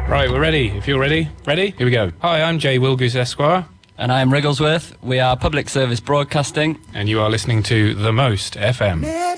Right, we're ready. If you're ready. Ready? Here we go. Hi, I'm Jay Wilgoose Esquire. And I'm Wrigglesworth. We are Public Service Broadcasting. And you are listening to The Most FM.